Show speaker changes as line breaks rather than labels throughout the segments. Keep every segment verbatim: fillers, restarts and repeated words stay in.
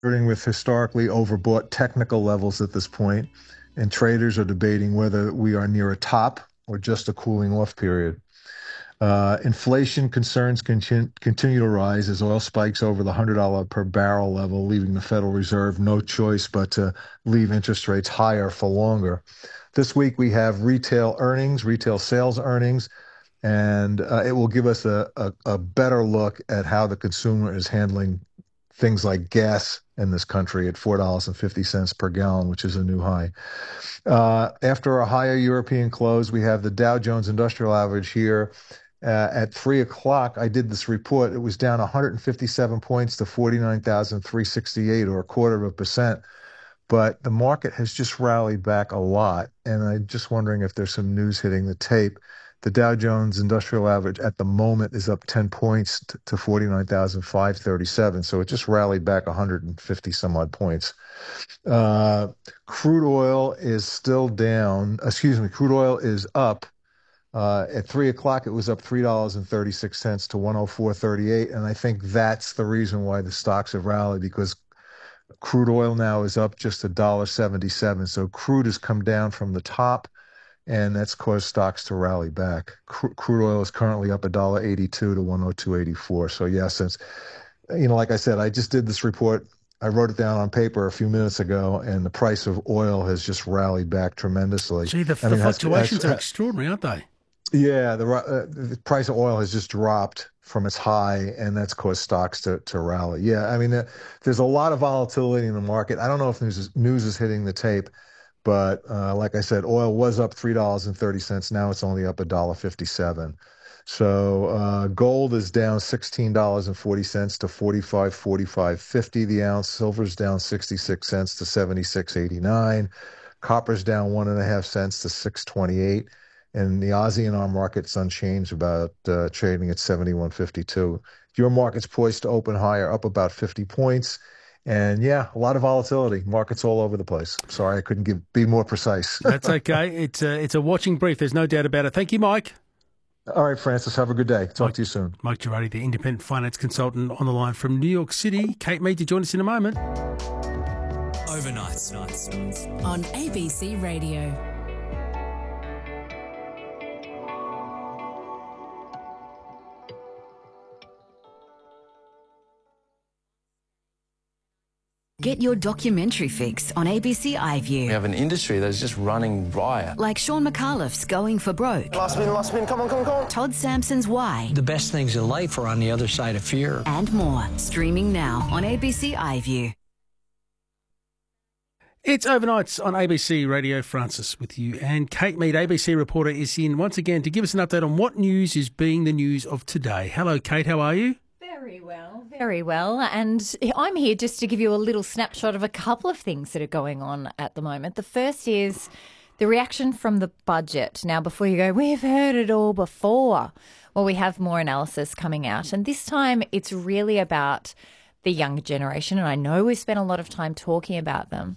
Starting with historically overbought technical levels at this point, and traders are debating whether we are near a top or just a cooling off period. Uh, inflation concerns continue, continue to rise as oil spikes over the one hundred dollars per barrel level, leaving the Federal Reserve no choice but to leave interest rates higher for longer. This week we have retail earnings, retail sales earnings, and uh, it will give us a, a, a better look at how the consumer is handling things like gas in this country at four dollars and fifty cents per gallon, which is a new high. Uh, after a higher European close, we have the Dow Jones Industrial Average here. Uh, at three o'clock, I did this report. It was down one hundred fifty-seven points to forty-nine thousand three hundred sixty-eight, or a quarter of a percent. But the market has just rallied back a lot, and I'm just wondering if there's some news hitting the tape. The Dow Jones Industrial Average at the moment is up ten points to forty-nine thousand five hundred thirty-seven, so it just rallied back one hundred fifty some odd points. Uh, crude oil is still down. Excuse me, crude oil is up. Uh, at three o'clock, it was up three dollars and thirty-six cents to one oh four thirty-eight, and I think that's the reason why the stocks have rallied, because crude oil now is up just one dollar seventy-seven. So crude has come down from the top, and that's caused stocks to rally back. Cru- crude oil is currently up one dollar eighty-two to one oh two eighty-four. So yeah, since, you know, like I said, I just did this report. I wrote it down on paper a few minutes ago, and the price of oil has just rallied back tremendously.
Gee, the,
I
the
mean,
fluctuations
has, has,
are extraordinary, aren't they?
Yeah, the, uh, the price of oil has just dropped from its high, and that's caused stocks to, to rally. Yeah, I mean, uh, there's a lot of volatility in the market. I don't know if news is, news is hitting the tape, but uh, like I said, oil was up three dollars and thirty cents. Now it's only up one dollar fifty-seven. So uh, gold is down sixteen dollars and forty cents to forty-five forty-five fifty the ounce. Silver's down sixty-six cents to seventy-six eighty-nine. Copper's down one and a half cents to six twenty-eight. And the Aussie and our market's unchanged, about uh, trading at seventy-one fifty-two. Your market's poised to open higher, up about fifty points. And yeah, a lot of volatility. Markets all over the place. Sorry, I couldn't give be more precise.
That's okay. It's a, it's a watching brief. There's no doubt about it. Thank you, Mike.
All right, Francis, have a good day. Talk
Mike,
to you soon.
Mike Girardi, the independent finance consultant, on the line from New York City. Kate Mead to join us in a moment.
Overnights on A B C Radio.
Get your documentary fix on A B C iView.
We have an industry that is just running riot.
Like Sean McAuliffe's Going for Broke.
Last spin, last spin, come on, come on, come on.
Todd Sampson's Why.
The best things in life are on the other side of fear.
And more. Streaming now on A B C iView.
It's Overnights on A B C Radio. Francis with you. And Kate Mead, A B C reporter, is in once again to give us an update on what news is being the news of today. Hello, Kate. How are you?
Very well, very well. And I'm here just to give you a little snapshot of a couple of things that are going on at the moment. The first is the reaction from the budget. Now, before you go, we've heard it all before. Well, we have more analysis coming out. And this time it's really about the younger generation. And I know we've spent a lot of time talking about them.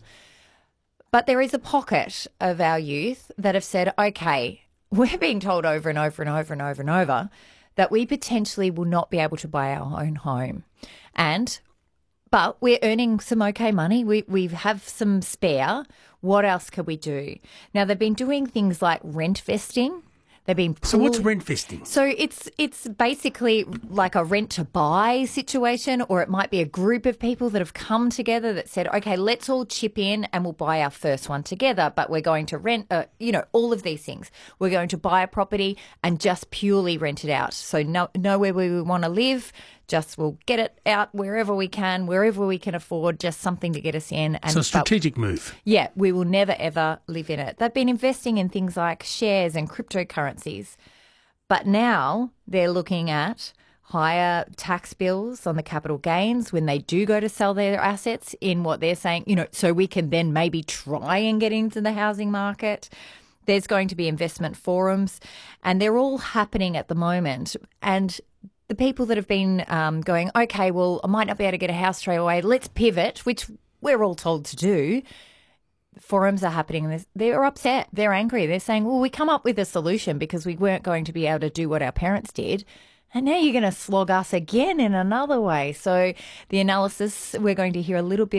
But there is a pocket of our youth that have said, okay, we're being told over and over and over and over and over that we potentially will not be able to buy our own home. And, but we're earning some okay money. We we have some spare. What else could we do? Now, they've been doing things like rent vesting. They've been
So what's rent vesting?
So it's it's basically like a rent to buy situation, or it might be a group of people that have come together that said, okay, let's all chip in and we'll buy our first one together, but we're going to rent, uh, you know, all of these things. We're going to buy a property and just purely rent it out. So no, nowhere we want to live, just we'll get it out wherever we can, wherever we can afford, just something to get us in. And
so a strategic move.
Yeah, we will never, ever live in it. They've been investing in things like shares and cryptocurrencies. But now they're looking at higher tax bills on the capital gains when they do go to sell their assets in what they're saying, you know, so we can then maybe try and get into the housing market. There's going to be investment forums, and they're all happening at the moment. And the people that have been um, going, okay, well, I might not be able to get a house straight away, let's pivot, which we're all told to do. Forums are happening. And they're upset. They're angry. They're saying, well, we come up with a solution because we weren't going to be able to do what our parents did. And now you're going to slog us again in another way. So the analysis, we're going to hear a little bit